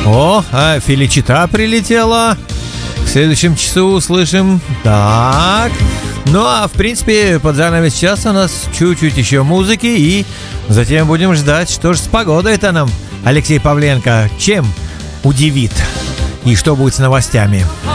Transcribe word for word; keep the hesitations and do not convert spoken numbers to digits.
О, а Феличита прилетела. В следующем часу услышим. Так. Ну а в принципе под занавес часа у нас чуть-чуть еще музыки. И затем будем ждать, что же с погодой-то нам Алексей Павленко чем удивит. И что будет с новостями.